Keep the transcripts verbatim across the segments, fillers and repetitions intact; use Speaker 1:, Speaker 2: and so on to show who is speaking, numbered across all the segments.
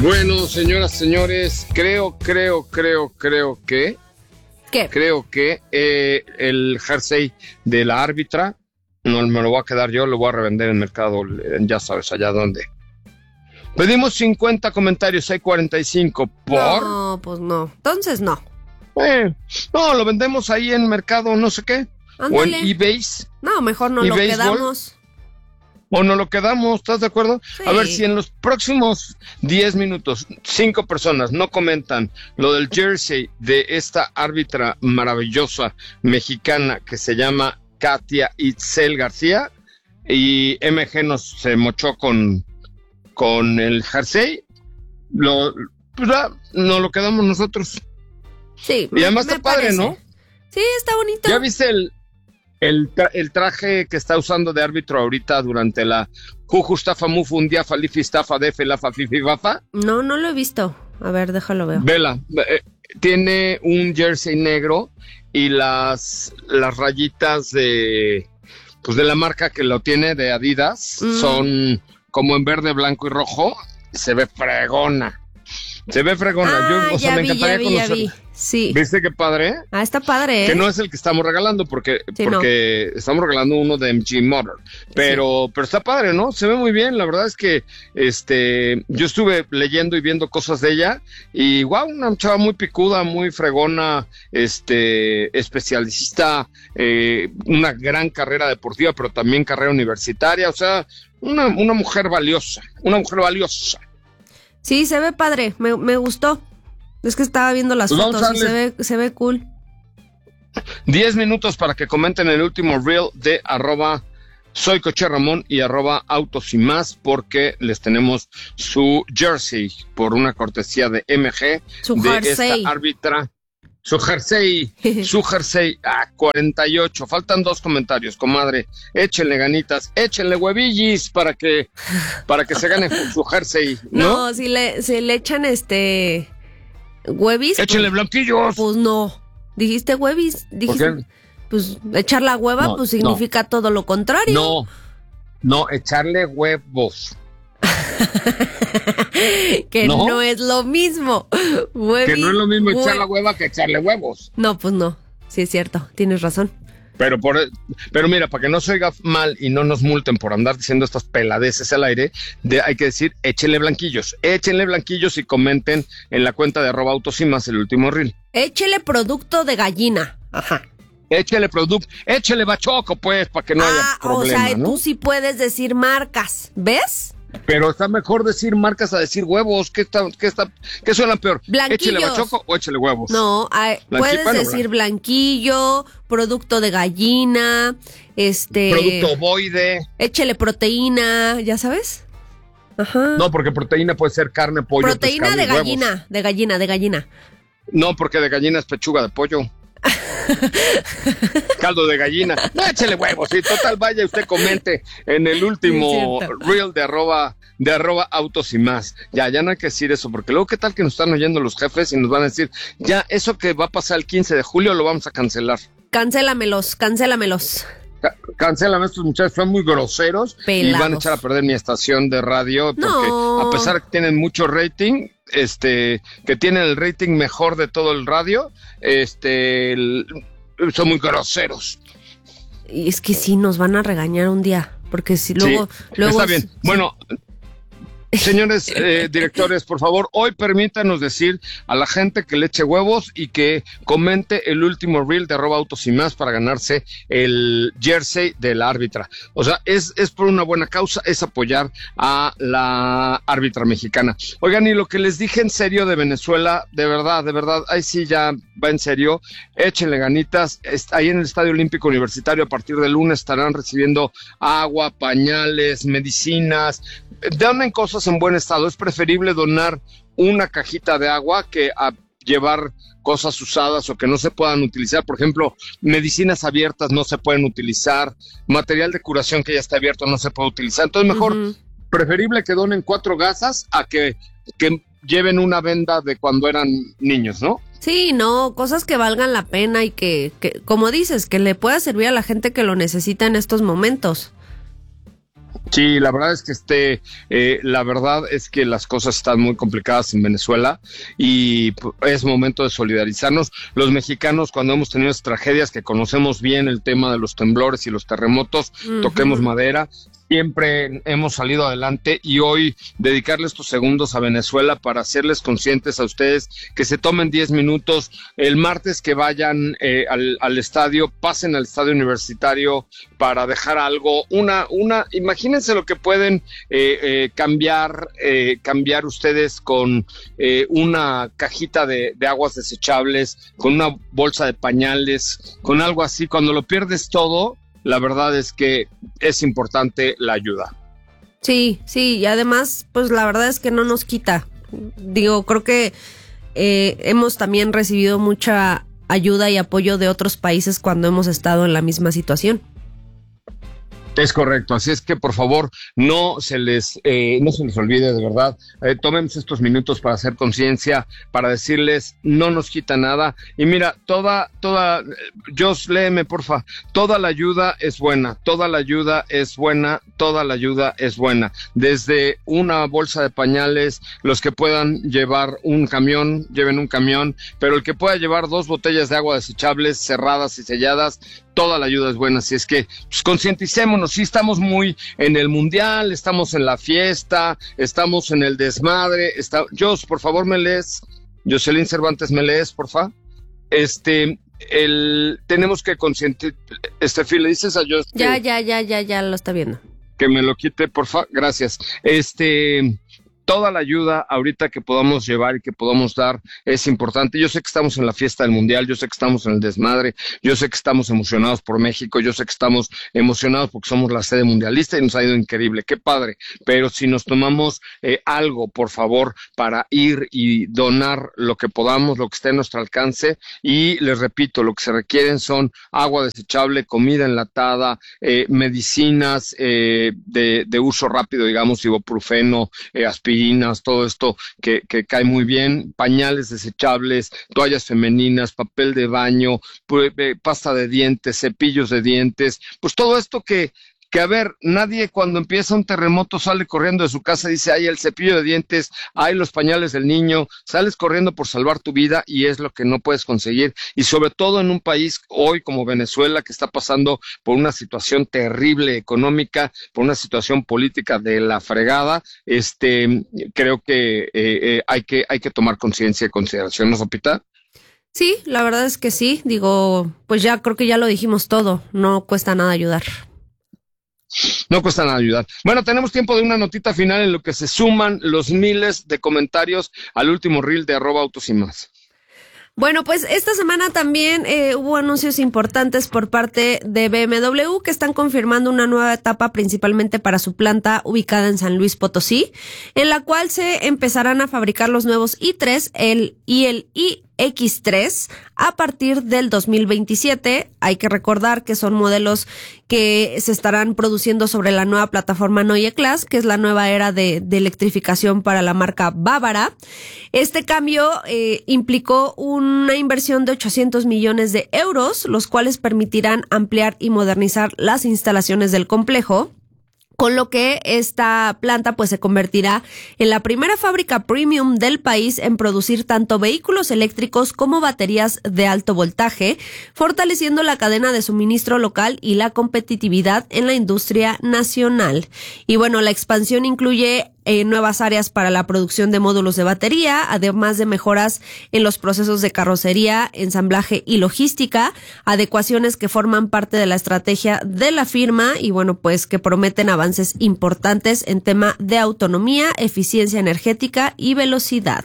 Speaker 1: Bueno, señoras, señores, creo, creo, creo, creo que...
Speaker 2: ¿Qué?
Speaker 1: Creo que eh, el jersey de la árbitra no me lo voy a quedar yo, lo voy a revender en el mercado, ya sabes, allá donde. Pedimos cincuenta comentarios, hay cuarenta y cinco. ¿Por?
Speaker 2: No, pues no. Entonces no.
Speaker 1: Eh, no, lo vendemos ahí en mercado no sé qué.
Speaker 2: Ándale.
Speaker 1: O en eBay.
Speaker 2: No, mejor no
Speaker 1: ¿Y
Speaker 2: lo
Speaker 1: béisbol?
Speaker 2: quedamos.
Speaker 1: O no lo quedamos, ¿estás de acuerdo?
Speaker 2: Sí.
Speaker 1: A ver, si en los próximos diez minutos, cinco personas no comentan lo del jersey de esta árbitra maravillosa mexicana que se llama Katia Itzel García, y M G nos se mochó con, con el jersey, lo, pues ya, nos lo quedamos nosotros.
Speaker 2: Sí.
Speaker 1: Y además
Speaker 2: me
Speaker 1: está padre,
Speaker 2: parece.
Speaker 1: ¿no?
Speaker 2: Sí, está bonito.
Speaker 1: ¿Ya viste el... El, tra- el traje que está usando de árbitro ahorita durante la Juju Stafa Mufu un día Falifi Stafa Defe Lafa Fifi Bafa?
Speaker 2: No, no lo he visto. A ver, déjalo ver.
Speaker 1: Vela, eh, tiene un jersey negro y las, las rayitas de pues de la marca que lo tiene, de Adidas, mm. son como en verde, blanco y rojo. Se ve fregona. Se ve fregona.
Speaker 2: Ah,
Speaker 1: Yo, o sea, me
Speaker 2: vi,
Speaker 1: encantaría
Speaker 2: ya vi, ya vi.
Speaker 1: conocerla.
Speaker 2: Sí.
Speaker 1: ¿Viste qué padre?
Speaker 2: Ah, está padre, ¿eh?
Speaker 1: Que no es el que estamos regalando, porque,
Speaker 2: sí,
Speaker 1: porque no. estamos regalando uno de M G Motor. Pero, sí. pero está padre, ¿no? Se ve muy bien. La verdad es que este yo estuve leyendo y viendo cosas de ella. Y wow, una chava muy picuda, muy fregona, este, especialista, eh, una gran carrera deportiva, pero también carrera universitaria. O sea, una, una mujer valiosa, una mujer valiosa.
Speaker 2: Sí, se ve padre, me, me gustó. Es que estaba viendo las pues fotos y se ve, se ve cool.
Speaker 1: Diez minutos para que comenten el último reel de arroba soy Coche Ramón y arroba autos y más, porque les tenemos su jersey por una cortesía de M G.
Speaker 2: Su
Speaker 1: de
Speaker 2: jersey.
Speaker 1: Esta árbitra. Su jersey, su jersey, ah, cuarenta y ocho. Faltan dos comentarios, comadre. Échenle ganitas, échenle huevillis para que, para que se gane su jersey, ¿no?
Speaker 2: No, si le, si le echan este huevis.
Speaker 1: Échenle
Speaker 2: pues,
Speaker 1: blanquillos.
Speaker 2: Pues no. Dijiste huevis, dijiste.
Speaker 1: ¿Por qué?
Speaker 2: Pues echar la hueva,
Speaker 1: no,
Speaker 2: pues significa
Speaker 1: no.
Speaker 2: todo lo contrario.
Speaker 1: No, no, echarle huevos.
Speaker 2: que ¿No? no es lo mismo. Huevis,
Speaker 1: que no es lo mismo
Speaker 2: hue...
Speaker 1: echar la hueva que echarle huevos.
Speaker 2: No, pues no. Sí es cierto, tienes razón.
Speaker 1: Pero por, pero mira, para que no se oiga mal y no nos multen por andar diciendo estas peladeces al aire, de, hay que decir, échenle blanquillos, échenle blanquillos y comenten en la cuenta de arroba autos y más el último reel.
Speaker 2: Échele producto de gallina. Ajá.
Speaker 1: Échele producto, échele bachoco, pues, para que no
Speaker 2: ah,
Speaker 1: haya problema,
Speaker 2: o sea,
Speaker 1: ¿no?
Speaker 2: Tú sí puedes decir marcas, ¿ves?
Speaker 1: Pero está mejor decir marcas a decir huevos. ¿Qué está, qué está, qué suena peor?
Speaker 2: Blanquillos.
Speaker 1: ¿Échele bachoco o échele huevos?
Speaker 2: No, hay, puedes bueno, decir blan... blanquillo, producto de gallina, este...
Speaker 1: producto ovoide.
Speaker 2: Échele proteína, ¿ya sabes? Ajá.
Speaker 1: No, porque proteína puede ser carne, pollo,
Speaker 2: proteína
Speaker 1: pescado
Speaker 2: de
Speaker 1: y
Speaker 2: gallina,
Speaker 1: huevos.
Speaker 2: de gallina, de gallina.
Speaker 1: No, porque de gallina es pechuga de pollo. Caldo de gallina. No, échele huevos. Y total, vaya, usted comente en el último reel de arroba, de arroba autos y más. Ya, ya no hay que decir eso, porque luego qué tal que nos están oyendo los jefes y nos van a decir, ya, eso que va a pasar el quince de julio lo vamos a cancelar.
Speaker 2: Cancélamelos, cancélamelos.
Speaker 1: Cancelan, estos muchachos son muy groseros.
Speaker 2: Pelados.
Speaker 1: Y van a echar a perder mi estación de radio, porque
Speaker 2: no.
Speaker 1: a pesar de que tienen mucho rating, este, que tienen el rating mejor de todo el radio, este, el, son muy groseros.
Speaker 2: Y es que sí, nos van a regañar un día, porque si luego...
Speaker 1: Sí,
Speaker 2: luego
Speaker 1: está bien, sí. Bueno... Señores eh, directores, por favor, hoy permítanos decir a la gente que le eche huevos y que comente el último reel de arroba autos y más para ganarse el jersey de la árbitra. O sea, es, es por una buena causa, es apoyar a la árbitra mexicana. Oigan, y lo que les dije en serio de Venezuela, de verdad, de verdad, ahí sí ya va en serio, échenle ganitas. Ahí en el Estadio Olímpico Universitario a partir del lunes estarán recibiendo agua, pañales, medicinas, donen cosas en buen estado. Es preferible donar una cajita de agua que a llevar cosas usadas o que no se puedan utilizar. Por ejemplo, medicinas abiertas no se pueden utilizar, material de curación que ya está abierto no se puede utilizar. Entonces mejor, uh-huh. preferible que donen cuatro gasas a que, que lleven una venda de cuando eran niños, ¿no?
Speaker 2: Sí, no, cosas que valgan la pena y que, que, como dices, que le pueda servir a la gente que lo necesita en estos momentos.
Speaker 1: Sí, la verdad es que este, eh, la verdad es que las cosas están muy complicadas en Venezuela y es momento de solidarizarnos. Los mexicanos, cuando hemos tenido estas tragedias, que conocemos bien el tema de los temblores y los terremotos, uh-huh. toquemos madera. Siempre hemos salido adelante y hoy dedicarle estos segundos a Venezuela para hacerles conscientes a ustedes que se tomen diez minutos. El martes que vayan eh, al, al estadio, pasen al estadio universitario para dejar algo. Una, una, imagínense lo que pueden eh, eh, cambiar, eh, cambiar ustedes con eh, una cajita de, de aguas desechables, con una bolsa de pañales, con algo así. Cuando lo pierdes todo, la verdad es que es importante la ayuda.
Speaker 2: Sí, sí, y además, pues la verdad es que no nos quita. Digo, creo que eh, hemos también recibido mucha ayuda y apoyo de otros países cuando hemos estado en la misma situación.
Speaker 1: Es correcto, así es que por favor no se les eh, no se les olvide, de verdad, eh, tomemos estos minutos para hacer conciencia, para decirles no nos quita nada. Y mira, toda, toda, Jos, léeme porfa, toda la ayuda es buena, toda la ayuda es buena, toda la ayuda es buena, desde una bolsa de pañales, los que puedan llevar un camión, lleven un camión, pero el que pueda llevar dos botellas de agua desechables cerradas y selladas, toda la ayuda es buena. Así es que pues, concienticémonos. Sí, estamos muy en el mundial, estamos en la fiesta, estamos en el desmadre. Está... Jos, por favor, me lees. Jocelyn Cervantes, ¿me lees, porfa? Este, el, tenemos que concientizar. Estefi, ¿le dices a Jos?
Speaker 2: Ya, que, ya, ya, ya, ya lo está viendo.
Speaker 1: Que me lo quite, porfa. Gracias. Este... Toda la ayuda ahorita que podamos llevar y que podamos dar es importante. Yo sé que estamos en la fiesta del Mundial, yo sé que estamos en el desmadre, yo sé que estamos emocionados por México, yo sé que estamos emocionados porque somos la sede mundialista y nos ha ido increíble, qué padre. Pero si nos tomamos eh, algo, por favor, para ir y donar lo que podamos, lo que esté a nuestro alcance, y les repito, lo que se requieren son agua desechable, comida enlatada, eh, medicinas eh, de, de uso rápido, digamos, ibuprofeno, eh, aspirina, todo esto que, que cae muy bien, pañales desechables, toallas femeninas, papel de baño, pasta de dientes, cepillos de dientes, pues todo esto que, que a ver, nadie cuando empieza un terremoto sale corriendo de su casa y dice, ay, el cepillo de dientes, ay, los pañales del niño, sales corriendo por salvar tu vida y es lo que no puedes conseguir. Y sobre todo en un país hoy como Venezuela, que está pasando por una situación terrible económica, por una situación política de la fregada, este, creo que, eh, eh, hay que hay que tomar conciencia y consideración, ¿no, Sopita?
Speaker 2: Sí, la verdad es que sí, digo, pues ya creo que ya lo dijimos todo, no cuesta nada ayudar.
Speaker 1: No cuesta nada ayudar. Bueno, tenemos tiempo de una notita final en lo que se suman los miles de comentarios al último reel de arroba autos y más.
Speaker 2: Bueno, pues esta semana también eh, hubo anuncios importantes por parte de B M W que están confirmando una nueva etapa principalmente para su planta ubicada en San Luis Potosí, en la cual se empezarán a fabricar los nuevos i tres el, y el i X tres a partir del dos mil veintisiete. Hay que recordar que son modelos que se estarán produciendo sobre la nueva plataforma Neue Klasse, que es la nueva era de, de electrificación para la marca bávara. Este cambio eh, implicó una inversión de ochocientos millones de euros, los cuales permitirán ampliar y modernizar las instalaciones del complejo, con lo que esta planta pues se convertirá en la primera fábrica premium del país en producir tanto vehículos eléctricos como baterías de alto voltaje, fortaleciendo la cadena de suministro local y la competitividad en la industria nacional. Y bueno, la expansión incluye Eh, nuevas áreas para la producción de módulos de batería, además de mejoras en los procesos de carrocería, ensamblaje y logística, adecuaciones que forman parte de la estrategia de la firma y bueno, pues que prometen avances importantes en tema de autonomía, eficiencia energética y velocidad.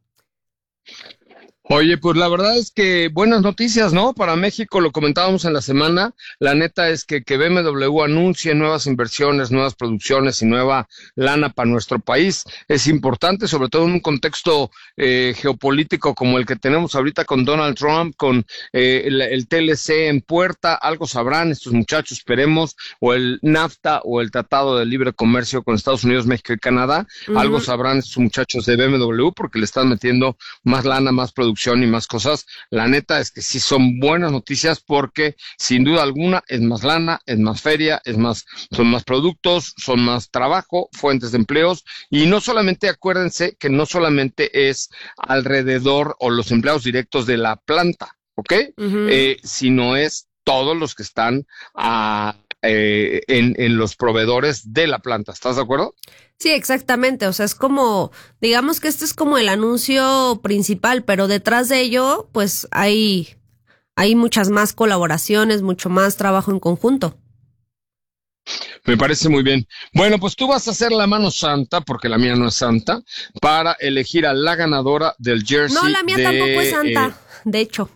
Speaker 1: Oye, pues la verdad es que buenas noticias, ¿no? Para México, lo comentábamos en la semana, la neta es que, que B M W anuncie nuevas inversiones, nuevas producciones y nueva lana para nuestro país es importante, sobre todo en un contexto eh, geopolítico como el que tenemos ahorita con Donald Trump, con eh, el, el T L C en puerta, algo sabrán estos muchachos, esperemos, o el NAFTA o el Tratado de Libre Comercio con Estados Unidos, México y Canadá, uh-huh. Algo sabrán estos muchachos de B M W porque le están metiendo más lana, más producción producción y más cosas. La neta es que sí son buenas noticias porque sin duda alguna es más lana, es más feria, es más, son más productos, son más trabajo, fuentes de empleos y no solamente, acuérdense que no solamente es alrededor o los empleados directos de la planta, ¿ok? Uh-huh. Eh, sino es todos los que están a, eh, en, en los proveedores de la planta. ¿Estás de acuerdo?
Speaker 2: Sí, exactamente. O sea, es como, digamos que este es como el anuncio principal, pero detrás de ello, pues hay, hay muchas más colaboraciones, mucho más trabajo en conjunto.
Speaker 1: Me parece muy bien. Bueno, pues tú vas a hacer la mano santa, porque la mía no es santa, para elegir a la ganadora del jersey.
Speaker 2: No, la mía
Speaker 1: de,
Speaker 2: tampoco es santa,
Speaker 1: eh,
Speaker 2: de hecho.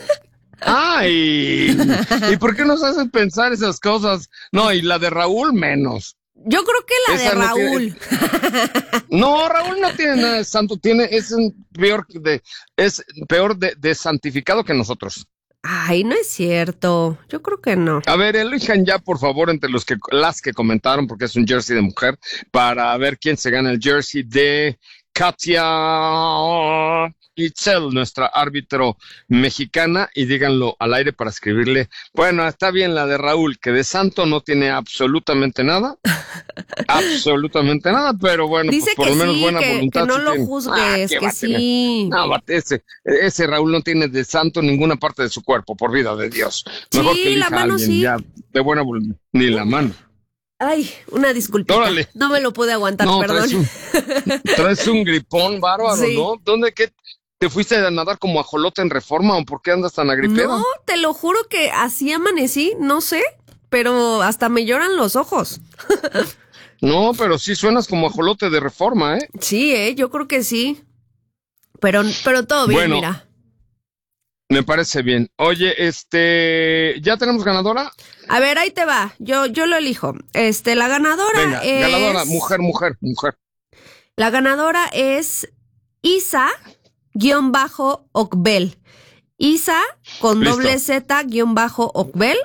Speaker 1: ¡Ay! ¿Y por qué nos hacen pensar esas cosas? No, y la de Raúl menos.
Speaker 2: Yo creo que la Esa de Raúl.
Speaker 1: No, tiene, no, Raúl no tiene nada de santo, tiene, es un peor de, es peor de, de santificado que nosotros.
Speaker 2: Ay, no es cierto. Yo creo que no.
Speaker 1: A ver, elijan ya, por favor, entre los que las que comentaron, porque es un jersey de mujer, para ver quién se gana el jersey de Katia Itzel, nuestra árbitro mexicana, y díganlo al aire para escribirle. Bueno, está bien la de Raúl, que de santo no tiene absolutamente nada, absolutamente nada, pero bueno,
Speaker 2: dice
Speaker 1: pues por
Speaker 2: que
Speaker 1: lo menos
Speaker 2: sí,
Speaker 1: buena
Speaker 2: que,
Speaker 1: voluntad.
Speaker 2: que no
Speaker 1: sí
Speaker 2: lo
Speaker 1: tiene.
Speaker 2: juzgues,
Speaker 1: ah,
Speaker 2: que sí.
Speaker 1: No, ese, ese Raúl no tiene de santo ninguna parte de su cuerpo, por vida de Dios. Mejor
Speaker 2: sí,
Speaker 1: que elija
Speaker 2: la mano
Speaker 1: a alguien
Speaker 2: sí.
Speaker 1: ya de buena voluntad, ni la mano.
Speaker 2: Ay, una disculpita.
Speaker 1: Órale.
Speaker 2: No me lo pude aguantar,
Speaker 1: no,
Speaker 2: perdón.
Speaker 1: Traes un, traes un gripón bárbaro, sí. ¿No? ¿Dónde qué? ¿Te fuiste a nadar como ajolote en Reforma o por qué andas tan agripera?
Speaker 2: No, te lo juro que así amanecí, no sé, pero hasta me lloran los ojos.
Speaker 1: No, pero sí suenas como ajolote de Reforma, ¿eh?
Speaker 2: Sí, eh, yo creo que sí. Pero, pero todo bien,
Speaker 1: bueno,
Speaker 2: mira.
Speaker 1: Me parece bien. Oye, este, ¿ya tenemos ganadora?
Speaker 2: A ver, ahí te va. Yo, yo lo elijo. Este, la ganadora
Speaker 1: Venga,
Speaker 2: es.
Speaker 1: Ganadora, mujer, mujer, mujer.
Speaker 2: La ganadora es Isa guión bajo Ocbel. Isa con
Speaker 1: Listo.
Speaker 2: doble Z guión bajo Ocbel.